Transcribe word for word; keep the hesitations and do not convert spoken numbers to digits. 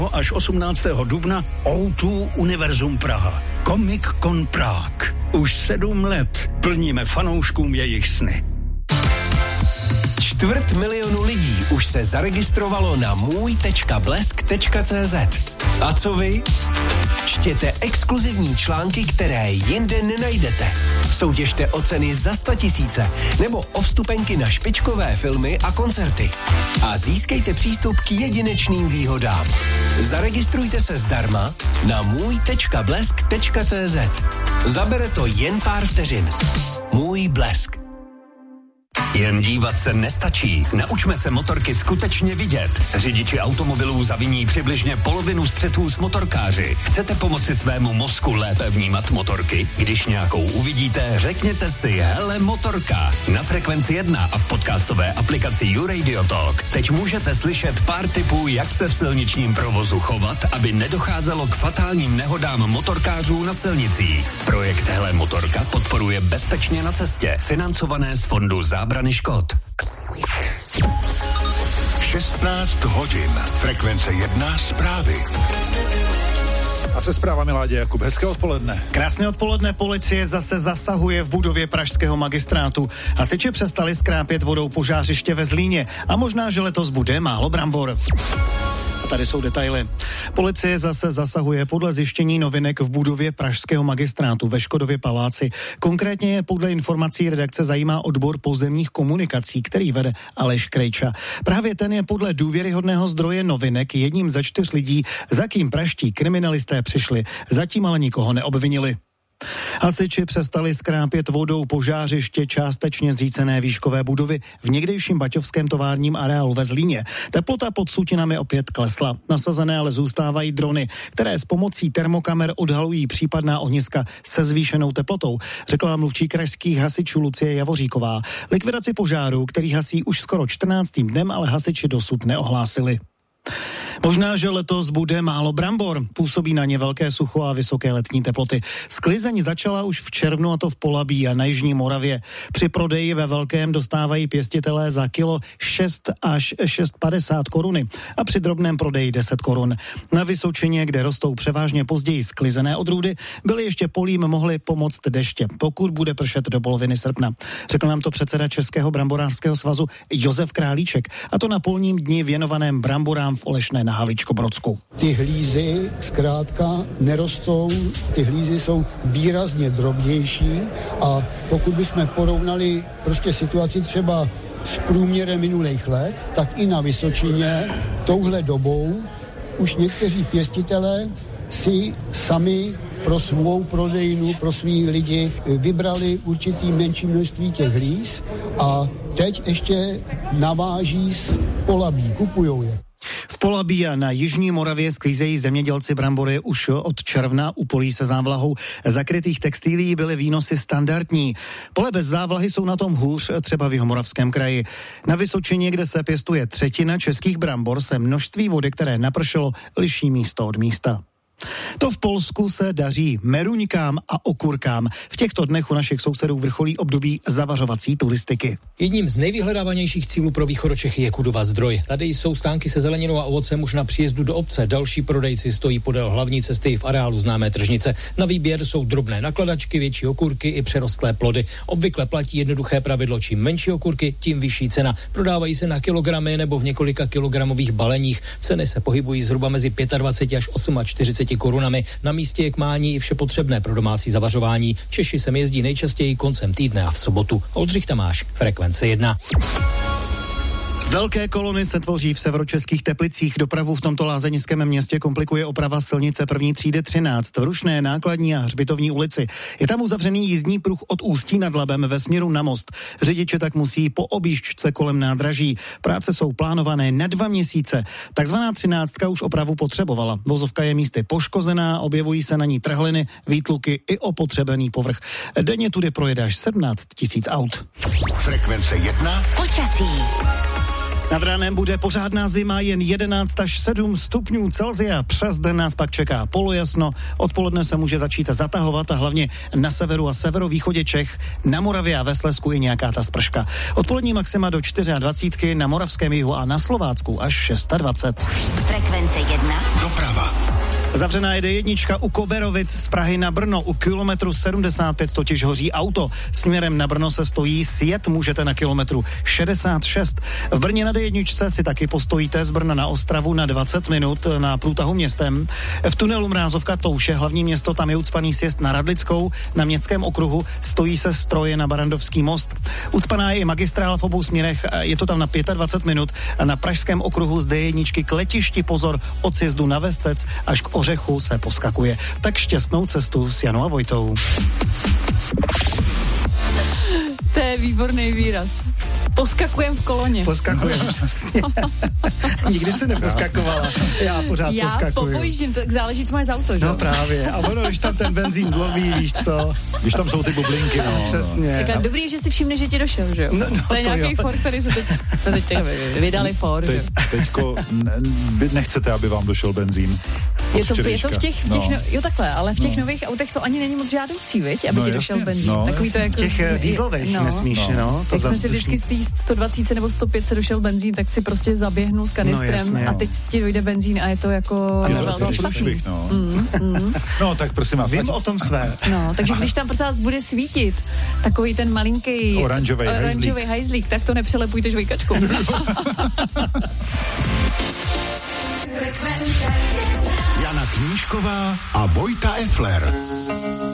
až osmnáctého dubna ó dva Univerzum Praha. Comic Con Prague. Už sedm let plníme fanouškům jejich sny. Čtvrt milionu lidí už se zaregistrovalo na můj tečka blesk tečka cé zet. A co vy? Čtěte exkluzivní články, které jinde nenajdete. Soutěžte o ceny za sto tisíce nebo o vstupenky na špičkové filmy a koncerty. A získejte přístup k jedinečným výhodám. Zaregistrujte se zdarma na můj tečka blesk tečka cé zet. Zabere to jen pár vteřin. Můj Blesk. Jen dívat se nestačí. Naučme se motorky skutečně vidět. Řidiči automobilů zaviní přibližně polovinu střetů s motorkáři. Chcete pomoci svému mozku lépe vnímat motorky? Když nějakou uvidíte, řekněte si hele motorka. Na Frekvenci jedna a v podcastové aplikaci YouRadio Talk teď můžete slyšet pár tipů, jak se v silničním provozu chovat, aby nedocházelo k fatálním nehodám motorkářů na silnicích. Projekt Hele motorka podporuje Bezpečně na cestě, financované z fondu zábrany škod. šestnáct hodin. Frekvence jedna zprávy. A se zprávami Láďa Jakub. Hezké odpoledne. Krásné odpoledne. Policie zase zasahuje v budově pražského magistrátu. Hasiči přestali skrápět vodou požářiště ve Zlíně a možná, že letos bude málo brambor. Tady jsou detaily. Policie zase zasahuje podle zjištění novinek v budově pražského magistrátu ve Škodově paláci. Konkrétně je podle informací redakce zajímá odbor pozemních komunikací, který vede Aleš Krejča. Právě ten je podle důvěryhodného zdroje novinek jedním ze čtyř lidí, za kým pražští kriminalisté přišli. Zatím ale nikoho neobvinili. Hasiči přestali skrápět vodou požářiště částečně zřícené výškové budovy v někdejším baťovském továrním areálu ve Zlíně. Teplota pod sutinami opět klesla. Nasazené ale zůstávají drony, které s pomocí termokamer odhalují případná ohniska se zvýšenou teplotou, řekla mluvčí pražských hasičů Lucie Javoříková. Likvidaci požáru, který hasí už skoro čtrnáctým dnem, ale hasiči dosud neohlásili. Možná, že letos bude málo brambor. Působí na ně velké sucho a vysoké letní teploty. Sklizeň začala už v červnu, a to v Polabí a na Jižní Moravě. Při prodeji ve velkém dostávají pěstitelé za kilo šest až šest padesát koruny a při drobném prodeji deset korun. Na Vysočině, kde rostou převážně později sklizené odrůdy, byly ještě polím mohly pomoct deště, pokud bude pršet do poloviny srpna. Řekl nám to předseda Českého bramborářského svazu Josef Králíček, a to na polním dni věnovaném bramborám v Olešné na Havlíčkobrodsku. Ty hlízy zkrátka nerostou, ty hlízy jsou výrazně drobnější a pokud bychom porovnali prostě situaci třeba s průměrem minulých let, tak i na Vysočině touhle dobou už někteří pěstitelé si sami pro svou prodejnu, pro svý lidi vybrali určitý menší množství těch hlíz a teď ještě naváží z Polabí, kupujou je. V Polabí a na Jižní Moravě sklízejí zemědělci brambory už od června, u polí se závlahou zakrytých textilií byly výnosy standardní. Pole bez závlahy jsou na tom hůř, třeba v Jihomoravském kraji. Na Vysočině, kde se pěstuje třetina českých brambor, se množství vody, které napršelo, liší místo od místa. To v Polsku se daří meruňkám a okurkám. V těchto dnech u našich sousedů vrcholí období zavařovací turistiky. Jedním z nejvyhledávanějších cílů pro Východočechy je Kudova Zdroj. Tady jsou stánky se zeleninou a ovocem už na příjezdu do obce. Další prodejci stojí podél hlavní cesty v areálu známé tržnice. Na výběr jsou drobné nakladačky, větší okurky i přerostlé plody. Obvykle platí jednoduché pravidlo: čím menší okurky, tím vyšší cena. Prodávají se na kilogramy nebo v několika kilogramových baleních. Ceny se pohybují zhruba mezi dvacet pět až čtyřicet osm korunami. Na místě je k mání i vše potřebné pro domácí zavařování. Češi sem jezdí nejčastěji koncem týdne a v sobotu. Oldřich Tamáš, Frekvence jedna. Velké kolony se tvoří v severočeských Teplicích. Dopravu v tomto lázeňském městě komplikuje oprava silnice první třídy třináct v Rušné, Nákladní a Hřbitovní ulici. Je tam uzavřený jízdní pruh od Ústí nad Labem ve směru na Most. Řidiči tak musí po objížďce kolem nádraží. Práce jsou plánované na dva měsíce. Takzvaná třináctka už opravu potřebovala. Vozovka je místy poškozená, objevují se na ní trhliny, výtluky i opotřebený povrch. Denně tudy projede až sedmnáct tisíc aut. Frekvence jedna. Počasí. Nad ránem bude pořádná zima, jen jedenáct až sedm stupňů Celsia. Přes den nás pak čeká polojasno. Odpoledne se může začít zatahovat a hlavně na severu a severovýchodě Čech, na Moravě a ve Slezsku i nějaká ta sprška. Odpolední maxima do dvacet čtyři, na Moravském jihu a na Slovácku až dvacet šest. Frekvence jedna. Doprava. Zavřená je D jedna u Koberovic z Prahy na Brno. U kilometru sedmdesát pět totiž hoří auto. Směrem na Brno se stojí, sjet můžete na kilometru šedesát šest. V Brně na D jedna si taky postojíte z Brna na Ostravu na dvacet minut na průtahu městem. V tunelu Mrázovka Touše, hlavní město, tam je ucpaný sjezd na Radlickou. Na městském okruhu stojí se stroje na Barandovský most. Ucpaná je i magistrál v obou směrech, je to tam na dvacet pět minut. A na pražském okruhu z D jedna k letišti, pozor, od sjezdu na Vestec až k Ořechu se poskakuje. Tak šťastnou cestu s Janou a Vojtou. To je výborný výraz. Poskakujem v koloně. Poskakujem, přesně. Nikdy si neposkakovala. Já pořád Já poskakuju. Já popojíždím, to záleží, co máš za auto, že? No právě. A ono, když tam ten benzín zlomí, víš co? Když tam jsou ty bublinky, no. Přesně. Tak dobrý, že si všimne, že ti došel, že jo? No, no, to je to nějaký jo. Ford, který se teď, to teď vydali Ford, Teď, že? teďko ne, nechcete, aby vám došel benzín. Je to, je to v těch, v těch no. no, jo takhle, ale v těch No. nových autech to ani není moc žádoucí, viď? Aby No, ti jasně. došel benzín. No, Takový to jako V těch z- dieselových no. nesmíš, no. no to Jak jsme si zavzdušný. vždycky z té sto dvacet nebo sto pět se došel benzín, tak si prostě zaběhnu s kanistrem jasně, a no. teď ti dojde benzín a je to jako je na to velký prostě špatný. švih, no. Mm, mm. No, tak prosím vás. Vím ať- o tom své. No, takže když tam prosím vás bude svítit takový ten malinký Oranžovej oranžový hajzlík, tak to nepřelepujte žvejkačkou. Jana Knížková a Vojta Effler.